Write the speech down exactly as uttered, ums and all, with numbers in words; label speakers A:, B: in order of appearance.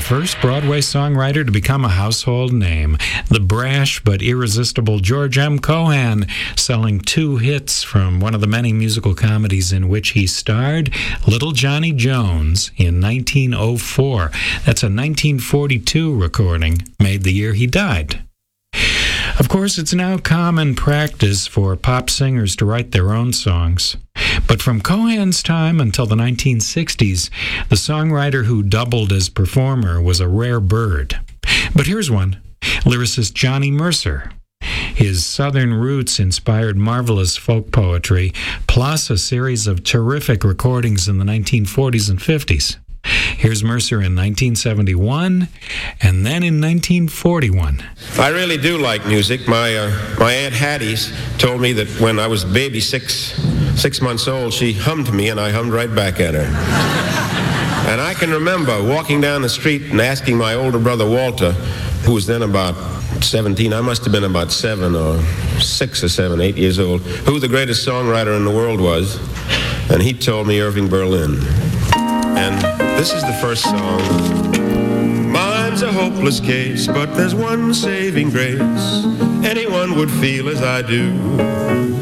A: first Broadway songwriter to become a household name, the brash but irresistible George M. Cohan, selling two hits from one of the many musical comedies in which he starred, Little Johnny Jones, in nineteen oh four. That's a nineteen forty-two recording, made the year he died. Of course, it's now common practice for pop singers to write their own songs. But from Cohan's time until the nineteen sixties, the songwriter who doubled as performer was a rare bird. But here's one, lyricist Johnny Mercer. His Southern roots inspired marvelous folk poetry, plus a series of terrific recordings in the nineteen forties and fifties. Here's Mercer in nineteen seventy-one, and then in nineteen forty-one.
B: I really do like music. My uh, my Aunt Hattie's told me that when I was a baby, six six months old, she hummed me, and I hummed right back at her. And I can remember walking down the street and asking my older brother Walter, who was then about seventeen, I must have been about seven or six or seven, eight years old, who the greatest songwriter in the world was. And he told me Irving Berlin. And this is the first song. Mine's a hopeless case, but there's one saving grace. Anyone would feel as I do.